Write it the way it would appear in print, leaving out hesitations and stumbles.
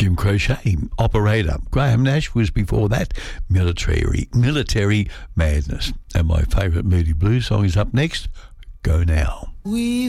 Jim Croce, Operator. Graham Nash was before that, Military Madness. And my favourite Moody Blues song is up next, Go Now. We